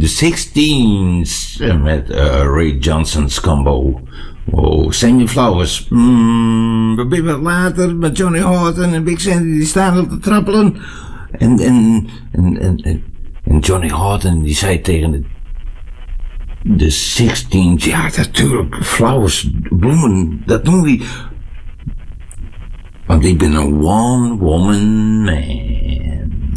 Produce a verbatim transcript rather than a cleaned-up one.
Sixteens met uh, Ray Johnson's combo. Oh, Sammy Flowers. Mm, een beetje wat later met Johnny Horton en Big Sandy, die staan op te trappelen. En, en, en, en, en Johnny Horton die zei tegen de, de Sixteens, ja natuurlijk, flowers, bloemen, dat doen die. Want ik ben een one-woman man.